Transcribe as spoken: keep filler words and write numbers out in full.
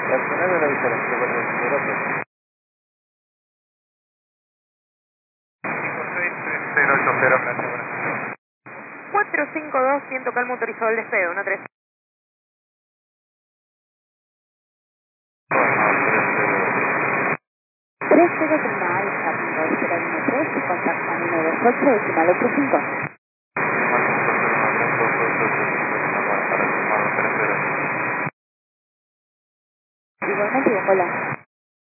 Personal de la diferencia, por el gracias. cinco seis tres cero ocho cero, gracias, gracias. cuatro cinco dos, cien toca el motorizado del despegue, uno tres. tres cero treinta Alfa, Tango, cero uno tres, contacta uno dos ocho, decimal ocho cinco. Igualmente, hola.